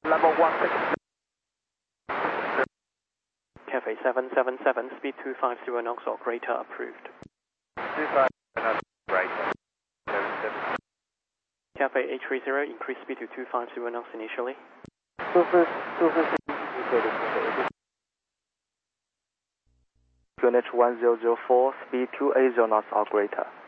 Level 16. Cafe 777, speed 250 knots or greater approved. 250 knots greater. 77. Cafe 830, increase speed to 250 knots initially. 250. QNH 1004, speed 280 knots or greater.